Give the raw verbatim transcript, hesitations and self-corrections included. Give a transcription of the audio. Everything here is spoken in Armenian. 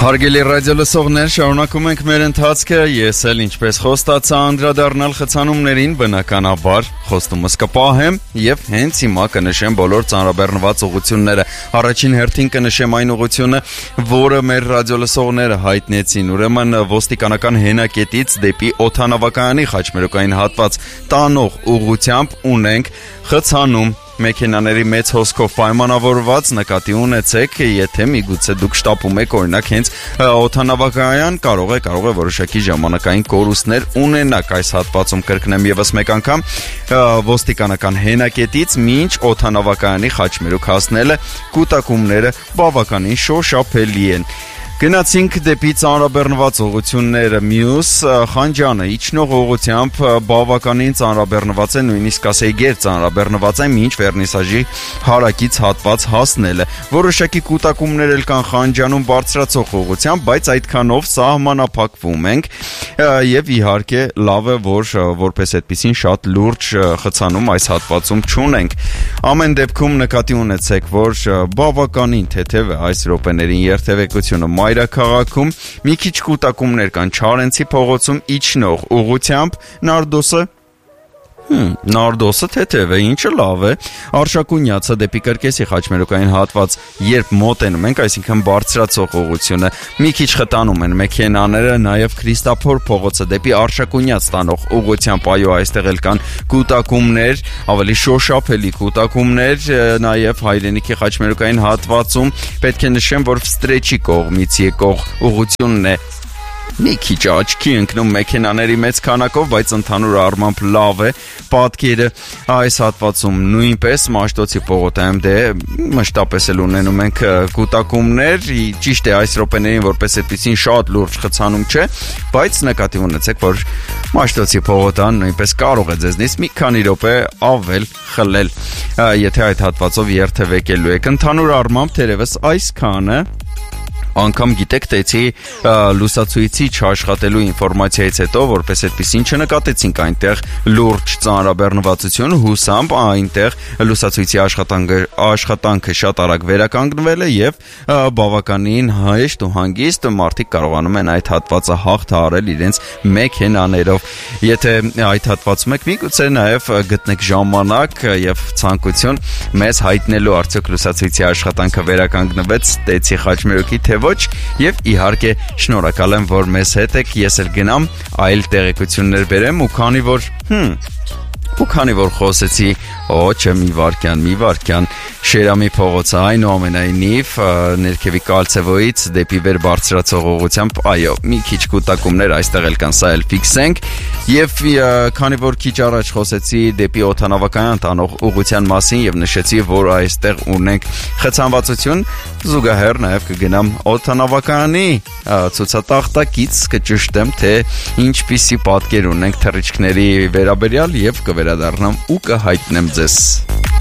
Հարգելի ռադիո լսողներ, շարունակում ենք մեր ընթացքը, ես էլ ինչպես խոստացա անդրադառնալ խցանումներին, բնականաբար խոստումս կպահեմ եւ հենց հիմա կնշեմ բոլոր ծանրաբեռնված ուղղությունները։ Առաջին հերթին կնշեմ այն ուղղությունը, որը մեր ռադիո լսողները հայտնեցին, ուրեմն ոստիկանական հենակետից դեպի օդանավակայանի խաչմերուկային հատված տանող ուղղությամբ ունենք խցանում։ Մեքենաների մեծ հոսքով պայմանավորված նկատի ունեցեք, եթե միգուցե դուք շտապում եք օրինակ հենց օդանավակայան, կարող է կարող է որոշակի ժամանակային կորուստներ ունենաք այս հատվածում։ Կրկնեմ եւս մեկ անգամ, ոստիկանական հենակետից մինչ օդանավակայանի խաչմերուկ հասնելը կուտակումները բավականին շոշափելի են։ Գնացինք դեպի ծանրաբեռնված ուղղությունները, մյուս Խանջանը իջնող ուղղությամբ բավականին ծանրաբեռնված է, նույնիսկ ասեի գեր ծանրաբեռնված է մինչ վերնիսաժի հարակից հատված հասնելը։ Որոշակի կուտակումներ էլ կան Խանջանում բարձրացող ուղղությամբ, բայց այդքանով սահմանափակվում ենք եւ իհարկե լավ է, որ որպես այդպեսին շատ լուրջ խցանում այս հատվածում չունենք։ Ամեն դեպքում նկատի ունեցեք, որ բավականին թեթև է այս րոպեներին երթևեկությունը Մայրաքաղաքում, մի քիչ կուտակումներ կան Չարենցի փողոցում իջնող ուղղությամբ, Նարդոսը Նարդոսը թեթև է, ինչը լավ է, Արշակունյացը դեպի Կրկեսի խաչմերուկային հատված, երբ մոտենում ենք, այսինքն բարձրացող ուղղությունը, մի քիչ խտանում են մեքենաները, նաև Քրիստափոր փողոցը դեպի Արշակունյաց տանող ուղղությամբ, այո, այստեղ էլ կան կուտակումներ, ավելի շոշափելի կուտակումներ, նաև Հայրենիքի խաչմերուկային հատվածում, պետք է նշեմ, որ Վստրեչի կողմից եկող ուղղությունն է մի քիչ աչքի ընկնում մեքենաների մեծ քանակով, բայց ընդհանուր առմամբ լավ է պատկերը այս հատվածում նույնպես Մաշտոցի փողոցայում դե մշտապես էլ ունենում ենք կուտակումներ, ճիշտ է այս րոպեներին որպես այդպեսին շատ լուրջ խցանում չէ, բայց նկատի ունեցեք, որ Մաշտոցի փողոցան նույնպես կարող է ձեզնից մի քանի րոպե ավել խլել, եթե այդ հատվածով երթևեկելու եք։ Ընդհանուր առմամբ թերևս այսքանը անգամ գիտեք, տեցի լուսացույցի չաշխատելու ինֆորմացիայից հետո, որպես այդպեսին չնկատեցինք այնտեղ լուրջ ծանրաբեռնվածություն, հուսամբ այնտեղ լուսացույցի աշխատանքը, աշխատանքը շատ արագ վերականգնվել է եւ բավականին հեշտ ու հանգիստ մարդիկ կարողանում են այդ հատվածը հաղթահարել իրենց մեքենաներով։ Եթե այդ հատվածում եք, միգուցե նաեւ գտնեք ժամանակ եւ ցանկություն մեզ հայտնելու արդյոք լուսացույցի աշխատանքը վերականգնվեց տեցի խաչմերուկի թե ոչ, եւ իհարկե շնորհակալ եմ, որ մեզ հետ եք, ես էլ գնամ այլ տեղեկություններ բերեմ ու քանի որ հմ ու քանի որ խոսեցի, օ, չէ, մի վարքյան, մի վարքյան Շերամի փողոցը այնուամենայնիվ ներքևի Կալցևոյից դեպի վեր բարձրացող ուղղությամբ, այո, մի քիչ կուտակումներ այստեղ էլ կան, սա էլ ֆիքսենք եւ քանի որ քիչ առաջ խոսեցի դեպի օդանավակայան տանող ուղղության մասին եւ նշեցի, որ այստեղ ունենք խցանվածություն, զուգահեռ նաեւ կգնամ օդանավակայանի ցուցատախտակից կճշտեմ, թե ինչպիսի պատկեր ունենք թռիչքների վերաբերյալ եւ կվերադառնամ ու կհայտնեմ ձեզ։